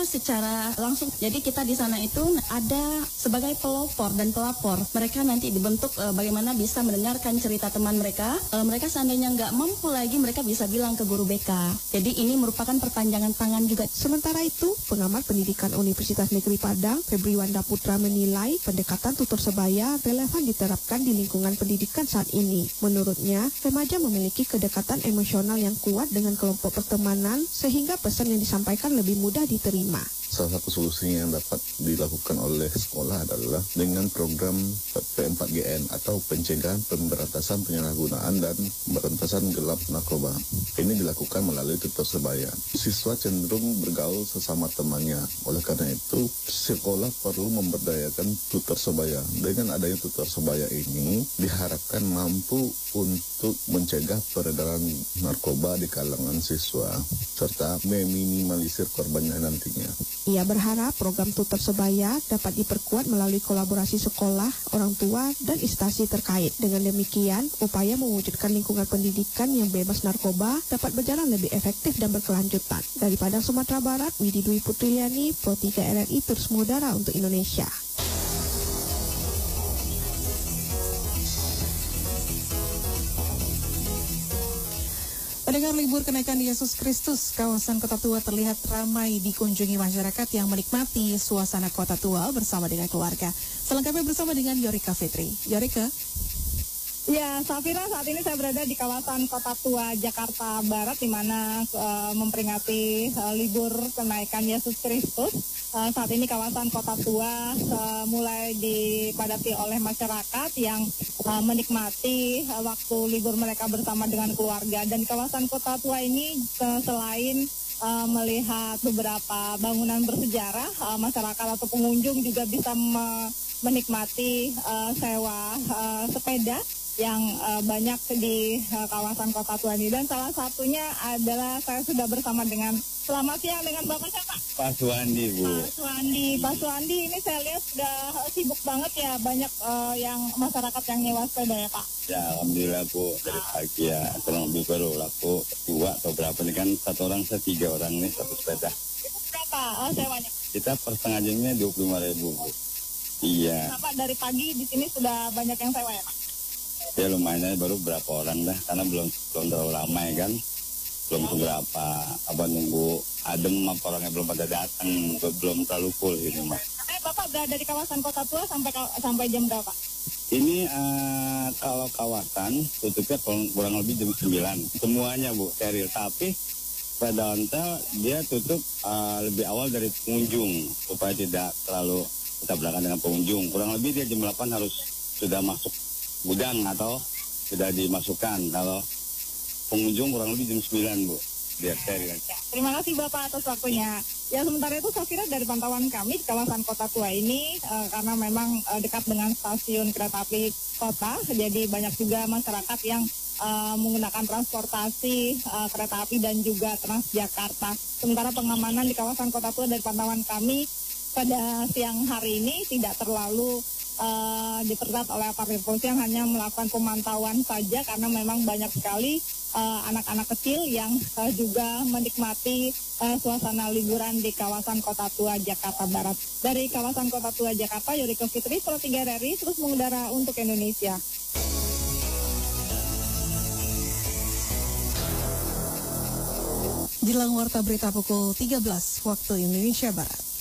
secara langsung. Jadi kita di sana itu ada sebagai pelopor dan pelapor. Mereka nanti dibentuk bagaimana bisa mendengarkan cerita teman mereka. Kalau mereka seandainya nggak mampu lagi, mereka bisa bilang ke guru BK. Jadi ini merupakan perpanjangan tangan juga. Sementara itu, pengamat pendidikan Universitas Negeri Padang, Febri Wanda Putra menilai pendekatan tutor sebaya relevan diterapkan di lingkungan pendidikan saat ini. Menurutnya, remaja memiliki kedekatan emosional yang kuat dengan kelompok pertemanan sehingga pesan yang disampaikan lebih mudah diterima. Salah satu solusi yang dapat dilakukan oleh sekolah adalah dengan program P4GN atau pencegahan pemberantasan penyalahgunaan dan pemberantasan gelap narkoba. Ini dilakukan melalui tutor sebaya. Siswa cenderung bergaul sesama temannya. Oleh karena itu, sekolah perlu memberdayakan tutor sebaya. Dengan adanya tutor sebaya ini diharapkan mampu untuk mencegah peredaran narkoba di kalangan siswa serta meminimalisir korbannya nantinya. Ia berharap program tutor sebaya dapat diperkuat melalui kolaborasi sekolah, orang tua, dan instansi terkait. Dengan demikian, upaya mewujudkan lingkungan pendidikan yang bebas narkoba dapat berjalan lebih efektif dan berkelanjutan. Dari Padang, Sumatera Barat, Widi Dwi Putriliani, Pro 3 RRI terus mengudara untuk Indonesia. Pendengar, libur kenaikan Yesus Kristus, kawasan Kota Tua terlihat ramai dikunjungi masyarakat yang menikmati suasana Kota Tua bersama dengan keluarga. Selengkapnya bersama dengan Yorika Fitri. Yorika. Ya, Safira, saat ini saya berada di kawasan Kota Tua, Jakarta Barat, di mana memperingati libur kenaikan Yesus Kristus. Saat ini kawasan Kota Tua mulai dipadati oleh masyarakat yang menikmati waktu libur mereka bersama dengan keluarga. Dan di kawasan Kota Tua ini selain melihat beberapa bangunan bersejarah, masyarakat atau pengunjung juga bisa menikmati sewa sepeda yang banyak di kawasan Kota Tua ini. Dan salah satunya adalah saya sudah bersama dengan, selamat siang, dengan Bapak siapa? Pak Suwandi, Bu. Pak Suwandi, ini saya lihat sudah sibuk banget ya, banyak yang masyarakat yang nyewa sepeda ya Pak? Ya, Alhamdulillah Bu, dari pagi ya, kurang lebih baru laku 2 atau berapa nih kan, 1 orang, 3 orang nih, 1 sepeda. Itu berapa sewanya? Kita per setengah jamnya 25.000 Bu. Iya. Kenapa dari pagi di sini sudah banyak yang sewa ya Pak? Ya lumayan, baru berapa orang dah, karena belum terlalu lama ya kan. Belum seberapa, nunggu adem apa orangnya belum pada datang, belum terlalu full ini mah. Bapak berada di kawasan Kota Tua sampai jam berapa? Ini kalau kawasan tutupnya kurang lebih jam 9 semuanya Bu, steril. Tapi pada hotel dia tutup lebih awal dari pengunjung supaya tidak terlalu bertabrakan dengan pengunjung. Kurang lebih dia jam 8 harus sudah masuk gudang atau sudah dimasukkan. Kalau pengunjung kurang lebih jam 9 Bu, biar steril. Terima kasih Bapak atas waktunya. Ya, sementara itu saya kira dari pantauan kami di kawasan Kota Tua ini, karena memang dekat dengan stasiun kereta api kota, jadi banyak juga masyarakat yang menggunakan transportasi kereta api dan juga Transjakarta. Sementara pengamanan di kawasan Kota Tua dari pantauan kami pada siang hari ini tidak terlalu diperketat oleh aparat kepolisian, hanya melakukan pemantauan saja karena memang banyak sekali anak-anak kecil yang juga menikmati suasana liburan di kawasan Kota Tua, Jakarta Barat. Dari kawasan Kota Tua, Jakarta, Yorika Fitri, Pro 3 RRI, terus mengudara untuk Indonesia. Jelang warta berita pukul 13 waktu Indonesia Barat.